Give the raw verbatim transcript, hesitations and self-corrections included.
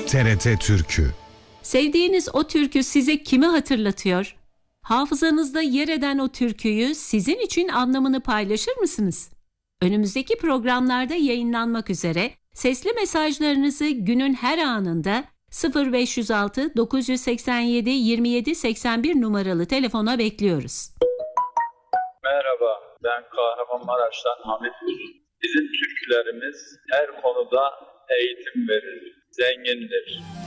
T R T Türkü. Sevdiğiniz o türkü size kimi hatırlatıyor? Hafızanızda yer eden o türküyü sizin için anlamını paylaşır mısınız? Önümüzdeki programlarda yayınlanmak üzere sesli mesajlarınızı günün her anında sıfır beş yüz altı dokuz yüz seksen yedi yirmi yedi seksen bir numaralı telefona bekliyoruz. Merhaba, ben Kahramanmaraş'tan Hamit. Bizim türkülerimiz her konuda eğitim verir, zengindir.